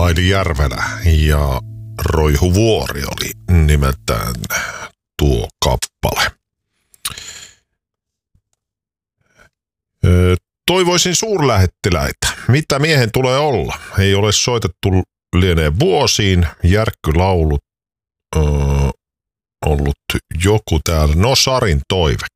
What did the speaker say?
Aidi Järvelä ja Roihuvuori oli nimeltään tuo kappale. Toivoisin suurlähettiläitä. Mitä miehen tulee olla? Ei ole soitettu lienee vuosiin. Järkkylaulut ollut joku täällä. No Sarin toive.